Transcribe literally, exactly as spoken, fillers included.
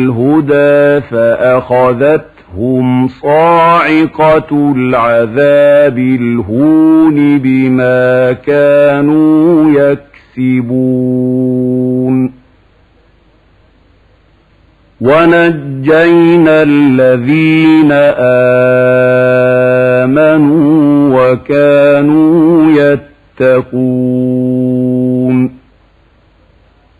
الهدى فأخذتهم صاعقة العذاب الهون بما كانوا يكسبون ونجينا الذين آمنوا وكانوا يتقون